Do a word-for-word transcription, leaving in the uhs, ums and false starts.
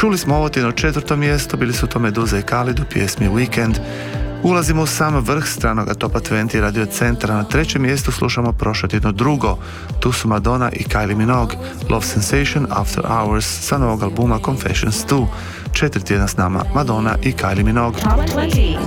Čuli smo ovo tjedno četvrto mjesto, bili su to Meduza i Khalid u pjesmi Weekend. Ulazimo u sam vrh stranoga topa dvadeset Radio Centra. Na trećem mjestu slušamo prošlo tjedno drugo. Tu su Madonna i Kylie Minogue, Love Sensation After Hours sa novog albuma Confessions dva. Četiri tjedna s nama Madonna i Kylie Minogue.